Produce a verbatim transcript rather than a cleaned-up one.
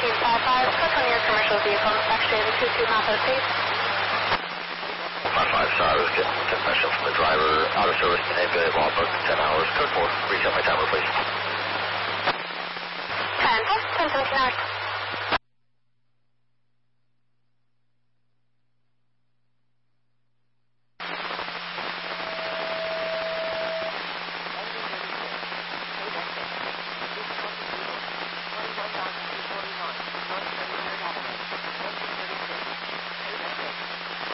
fifteen five five, click on your commercial vehicle, X-J two two Mappa, please. five five, sorry, I was getting information from the driver. Out of service to Nameplate logbook, ten hours, code four. Reset my timer, please. ten, ten seventeen hours.